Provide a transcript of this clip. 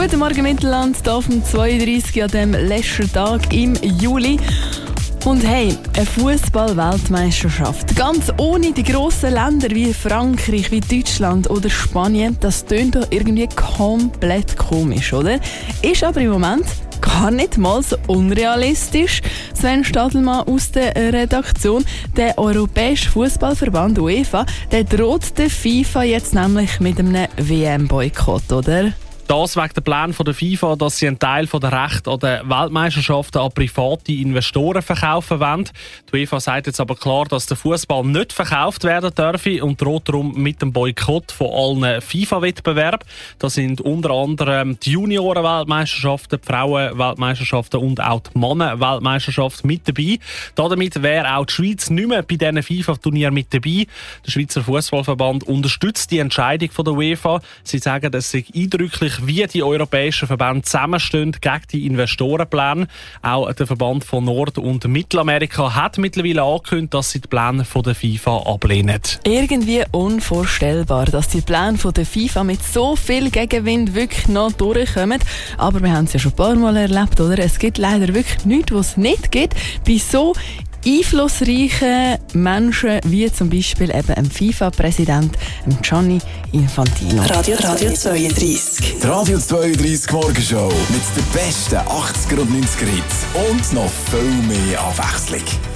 Guten Morgen Mittelland, hier auf dem 32 an dem letzten Tag im Juli. Und hey, eine Fußball-Weltmeisterschaft. Ganz ohne die grossen Länder wie Frankreich, wie Deutschland oder Spanien, das tönt doch irgendwie komplett komisch, oder? Ist aber im Moment gar nicht mal so unrealistisch. Sven Stadelmann aus der Redaktion. Der Europäische Fußballverband UEFA, der droht der FIFA jetzt nämlich mit einem WM-Boykott, oder? Das wegen der Pläne der FIFA, dass sie einen Teil der Rechte an den Weltmeisterschaften an private Investoren verkaufen wollen. Die UEFA sagt jetzt aber klar, dass der Fußball nicht verkauft werden dürfe und droht darum mit dem Boykott von allen FIFA-Wettbewerben. Das sind unter anderem die Junioren-Weltmeisterschaften, die Frauen-Weltmeisterschaften und auch die Mannen-Weltmeisterschaft mit dabei. Damit wäre auch die Schweiz nicht mehr bei diesen FIFA-Turnieren mit dabei. Der Schweizer Fußballverband unterstützt die Entscheidung von der UEFA. Sie sagen, es sei eindrücklich, wie die europäischen Verbände zusammenstehen gegen die Investorenpläne. Auch der Verband von Nord- und Mittelamerika hat mittlerweile angekündigt, dass sie die Pläne von der FIFA ablehnen. Irgendwie unvorstellbar, dass die Pläne von der FIFA mit so viel Gegenwind wirklich noch durchkommen. Aber wir haben es ja schon ein paar Mal erlebt, oder? Es gibt leider wirklich nichts, was es nicht gibt. Bei so einflussreichen Menschen wie zum Beispiel eben dem FIFA-Präsident Gianni Infantino. Radio 32. Die Radio 32 Morgenshow mit den besten 80er und 90er Hits und noch viel mehr Abwechslung.